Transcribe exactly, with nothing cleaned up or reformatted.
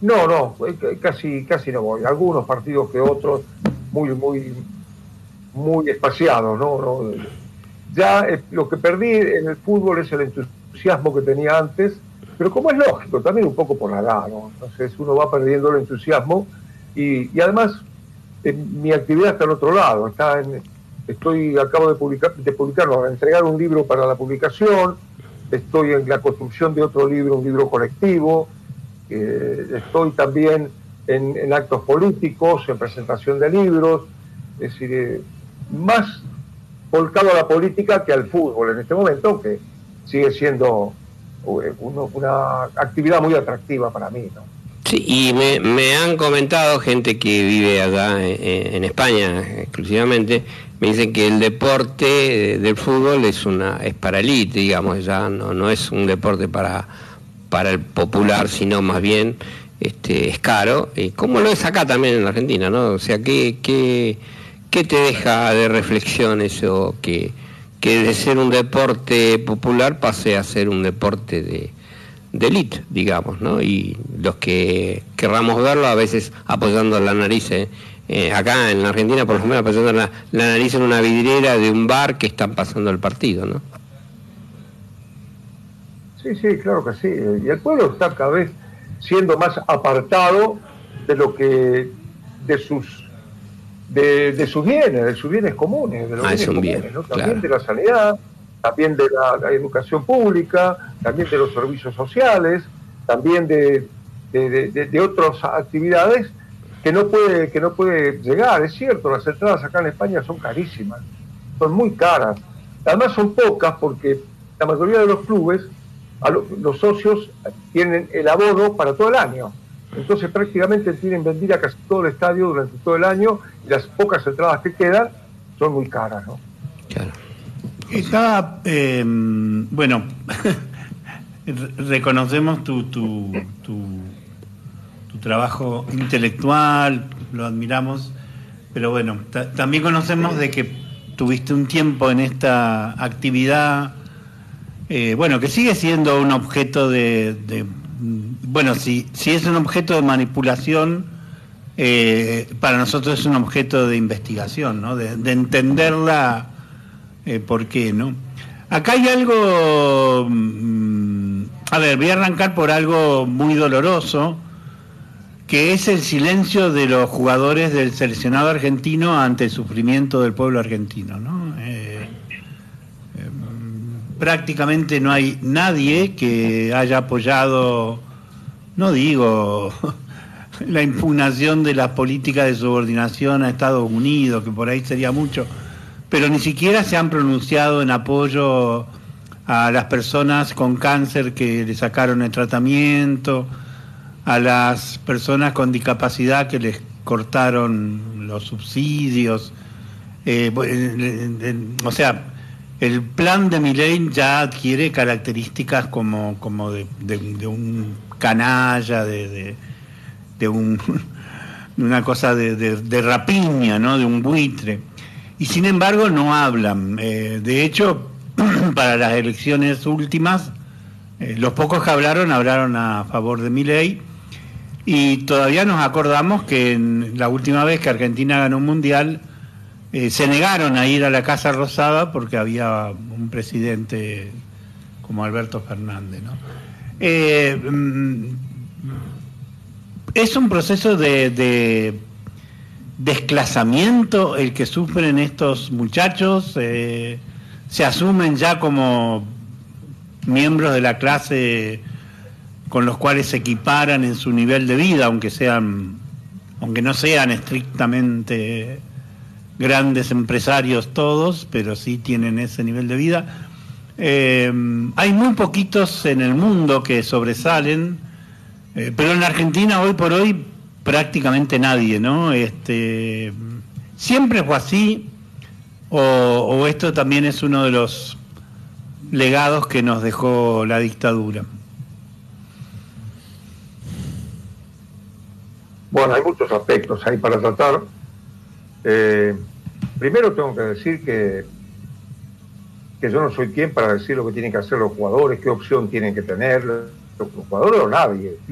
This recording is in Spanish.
No, no, casi, casi no voy. Algunos partidos que otros, muy, muy, muy espaciados, ¿no? no ya eh, lo que perdí en el fútbol es el entusiasmo que tenía antes, pero como es lógico, también un poco por la edad, ¿no? Entonces uno va perdiendo el entusiasmo y, y además eh, mi actividad está en otro lado, está en, estoy, acabo de publicar, de publicar, no, de entregar un libro para la publicación, estoy en la construcción de otro libro, un libro colectivo, eh, estoy también en, en actos políticos, en presentación de libros, es decir, eh, más volcado a la política que al fútbol en este momento, que sigue siendo uno, una actividad muy atractiva para mí, ¿no? Sí, y me, me han comentado gente que vive acá en, en España exclusivamente, me dicen que el deporte del fútbol es una es para elite, digamos, ya no, no es un deporte para, para el popular, sino más bien este, es caro, y como lo es acá también en la Argentina, ¿no? O sea, ¿qué, qué, qué te deja de reflexión eso que, que de ser un deporte popular pase a ser un deporte de de élite, digamos, ¿no? Y los que querramos verlo a veces apoyando la nariz, eh, eh, acá en la Argentina por lo menos apoyando la, la nariz en una vidriera de un bar que están pasando el partido, ¿no? Sí, sí, claro que sí. Y el pueblo está cada vez siendo más apartado de lo que, de sus, de, de sus bienes, de sus bienes comunes, de los ah, bienes comunes, bien, ¿no? También claro. de la sanidad, también de la, la educación pública, también de los servicios sociales, también de, de, de, de, de otras actividades que no puede que no puede llegar. Es cierto, las entradas acá en España son carísimas, son muy caras. Además son pocas porque la mayoría de los clubes, a lo, los socios tienen el abono para todo el año. Entonces prácticamente tienen vendida casi todo el estadio durante todo el año y las pocas entradas que quedan son muy caras, ¿no? Claro. Estaba, eh, bueno, reconocemos tu, tu, tu, tu trabajo intelectual, lo admiramos, pero bueno, también conocemos de que tuviste un tiempo en esta actividad, eh, bueno, que sigue siendo un objeto de, de bueno, si, si es un objeto de manipulación, eh, para nosotros es un objeto de investigación, ¿no? De, de entenderla. Eh, ¿Por qué, no? Acá hay algo... Mmm, a ver, voy a arrancar por algo muy doloroso, que es el silencio de los jugadores del seleccionado argentino ante el sufrimiento del pueblo argentino, ¿no? Eh, eh, prácticamente no hay nadie que haya apoyado, no digo la impugnación de las políticas de subordinación a Estados Unidos, que por ahí sería mucho, pero ni siquiera se han pronunciado en apoyo a las personas con cáncer que le sacaron el tratamiento, a las personas con discapacidad que les cortaron los subsidios. Eh, o sea, el plan de Milei ya adquiere características como, como de, de, de un canalla, de, de, de, un, de una cosa de, de, de rapiña, ¿no? De un buitre. Y sin embargo no hablan. Eh, de hecho, para las elecciones últimas, eh, los pocos que hablaron, hablaron a favor de Milei, y todavía nos acordamos que en la última vez que Argentina ganó un mundial, eh, se negaron a ir a la Casa Rosada porque había un presidente como Alberto Fernández, ¿no? Eh, es un proceso de... de desclasamiento el que sufren estos muchachos, eh, se asumen ya como miembros de la clase con los cuales se equiparan en su nivel de vida, aunque sean, aunque no sean estrictamente grandes empresarios todos, pero sí tienen ese nivel de vida. Eh, hay muy poquitos en el mundo que sobresalen, eh, pero en la Argentina hoy por hoy prácticamente nadie, ¿no? Este, ¿siempre fue así? O, ¿O esto también es uno de los legados que nos dejó la dictadura? Bueno, hay muchos aspectos ahí para tratar. Eh, primero tengo que decir que, que yo no soy quien para decir lo que tienen que hacer los jugadores, qué opción tienen que tener los jugadores o nadie.